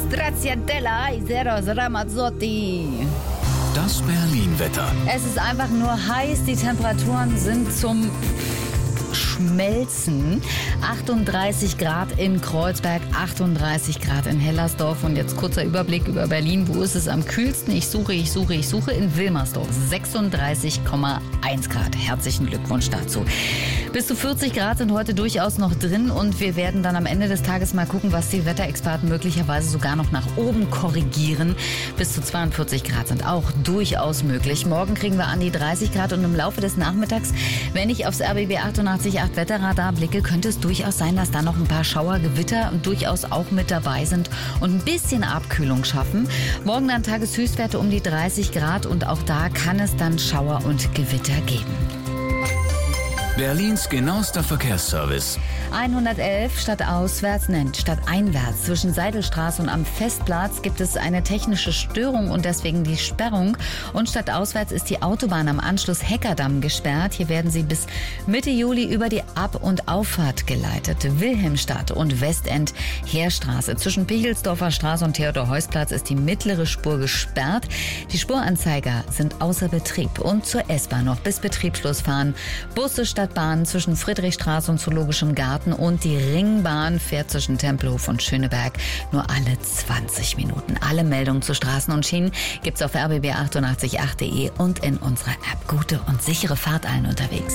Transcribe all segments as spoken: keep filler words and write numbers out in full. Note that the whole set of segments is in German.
Stracciatella, Iseros Ramazzotti. Das Berlin-Wetter. Es ist einfach nur heiß, die Temperaturen sind zum Schmelzen. achtunddreißig Grad in Kreuzberg, achtunddreißig Grad in Hellersdorf. Und jetzt kurzer Überblick über Berlin. Wo ist es am kühlsten? Ich suche, ich suche, ich suche. In Wilmersdorf, sechsunddreißig Komma eins Grad. Herzlichen Glückwunsch dazu. Bis zu vierzig Grad sind heute durchaus noch drin. Und wir werden dann am Ende des Tages mal gucken, was die Wetterexperten möglicherweise sogar noch nach oben korrigieren. Bis zu zweiundvierzig Grad sind auch durchaus möglich. Morgen kriegen wir an die dreißig Grad. Und im Laufe des Nachmittags, wenn ich aufs R B B achtundachtzig Komma acht Wetterradar blicke, könnte es durchaus sein, dass da noch ein paar Schauer, Gewitter durchaus auch mit dabei sind und ein bisschen Abkühlung schaffen. Morgen dann Tageshöchstwerte um die dreißig Grad und auch da kann es dann Schauer und Gewitter geben. Berlins genauester Verkehrsservice. hundertelf statt auswärts, nennt statt einwärts. Zwischen Seidelstraße und am Festplatz gibt es eine technische Störung und deswegen die Sperrung. Und statt auswärts ist die Autobahn am Anschluss Heckerdamm gesperrt. Hier werden sie bis Mitte Juli über die Ab- und Auffahrt geleitet. Wilhelmstadt und Westend Heerstraße. Zwischen Pichelsdorfer Straße und Theodor-Heuss-Platz ist die mittlere Spur gesperrt. Die Spuranzeiger sind außer Betrieb. Und zur S-Bahn noch bis Betriebsschluss fahren Busse statt Bahn zwischen Friedrichstraße und Zoologischem Garten und die Ringbahn fährt zwischen Tempelhof und Schöneberg nur alle zwanzig Minuten. Alle Meldungen zu Straßen und Schienen gibt's auf r b b achtundachtzig Komma acht punkt de und in unserer App. Gute und sichere Fahrt allen unterwegs.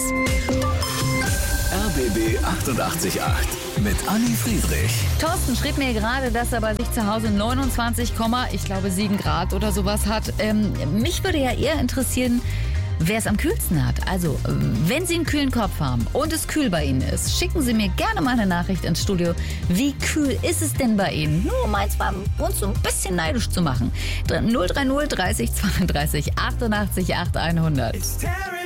R B B achtundachtzig Komma acht mit Anni Friedrich. Thorsten schrieb mir gerade, dass er bei sich zu Hause neunundzwanzig, ich glaube sieben Grad oder sowas hat. Ähm, mich würde ja eher interessieren, wer es am kühlsten hat. Also, wenn Sie einen kühlen Kopf haben und es kühl bei Ihnen ist, schicken Sie mir gerne mal eine Nachricht ins Studio. Wie kühl ist es denn bei Ihnen? Nur um eins mal uns so ein bisschen neidisch zu machen. null drei null dreißig zweiunddreißig achtundachtzig acht hundert.